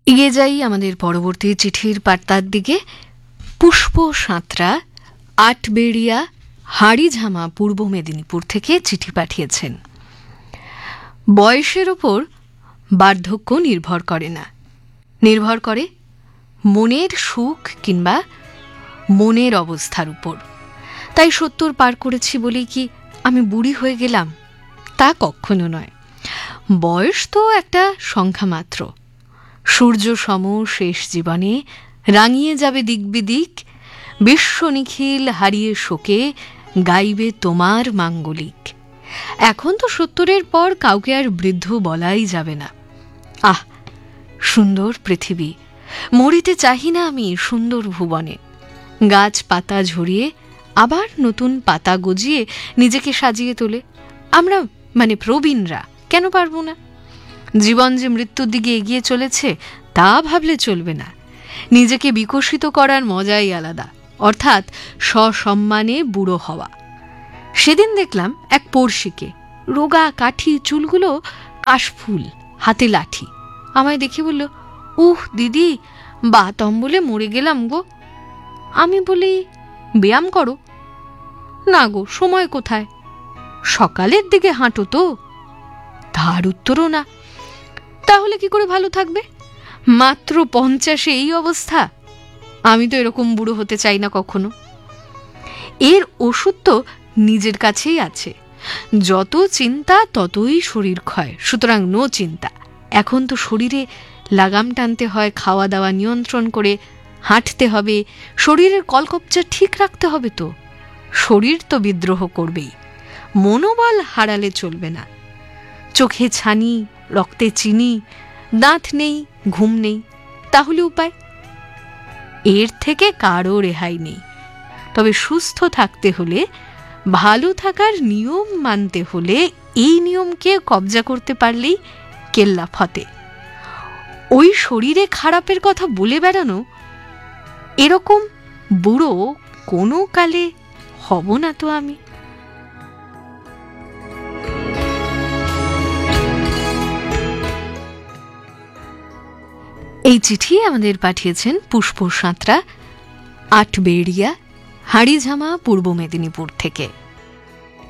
এগিয়ে যাই আমাদের পরবর্তী চিঠির পাতার দিকে। পুষ্প সাঁতরা আটবেড়িয়া হাড়িঝামা পূর্ব মেদিনীপুর থেকে চিঠি পাঠিয়েছেন। বয়সের ওপর বার্ধক্য নির্ভর করে না, নির্ভর করে মনের সুখ কিংবা মনের অবস্থার উপর। তাই ৭০ পার করেছি বলেই কি আমি বুড়ি হয়ে গেলাম? তা কখনো নয়। বয়স তো একটা সংখ্যা মাত্র। সূর্য সম শেষ জীবনে রাঙিয়ে যাবে দিক বিদিক, বিশ্ব নিখিল হারিয়ে শোকে গাইবে তোমার মাঙ্গলিক। এখন তো ৭০-এর পর কাউকে আর বৃদ্ধ বলাই যাবে না। আহ, সুন্দর পৃথিবী, মরিতে চাহি না আমি সুন্দর ভুবনে। গাছ পাতা ঝরিয়ে আবার নতুন পাতা গজিয়ে নিজেকে সাজিয়ে তোলে। আমরা মানে প্রবীণরা কেন পারবো না? জীবন যে মৃত্যুর দিকে এগিয়ে চলেছে তা ভাবলে চলবে না। নিজেকে বিকশিত করার মজাই আলাদা, অর্থাৎ সসম্মানে বুড়ো হওয়া। সেদিন দেখলাম এক পড়শিকে, রোগা কাঠি চুলগুলো কাশফুল, হাতে লাঠি। আমায় দেখে বলল, উহ দিদি, বাত অম্বলে মরে গেলাম গো। আমি বলি, ব্যায়াম করো। না গো, সময় কোথায়? সকালের দিকে হাঁটো তো। তার উত্তরও না। তাহলে কি করে ভালো থাকবে? মাত্র ৫০-এ এই অবস্থা। আমি তো এরকম বুড়ো হতে চাই না কখনো। এর ওষুধ তো নিজের কাছেই আছে। যত চিন্তা ততই শরীর ক্ষয়, সুতরাং নো চিন্তা। এখন তো শরীরে লাগাম টানতে হয়, খাওয়া দাওয়া নিয়ন্ত্রণ করে হাঁটতে হবে, শরীরের কলকবজা ঠিক রাখতে হবে। তো শরীর তো বিদ্রোহ করবেই, মনোবল হারালে চলবে না। চোখে ছানি, রক্তে চিনি, দাঁত নেই, ঘুম নেই, তাহলে উপায়? এর থেকে কারো রেহাই নেই। তবে সুস্থ থাকতে হলে, ভালো থাকার নিয়ম মানতে হলে এই নিয়মকে কবজা করতে পারলেই কেল্লা ফতে। ওই শরীরে খারাপের কথা বলে বেড়ানো, এরকম বুড়ো কোনো কালে হব না তো আমি। এই চিঠি আমাদের পাঠিয়েছেন পুষ্প সাঁতরা আটবেড়িয়া হাড়িঝামা পূর্ব মেদিনীপুর থেকে।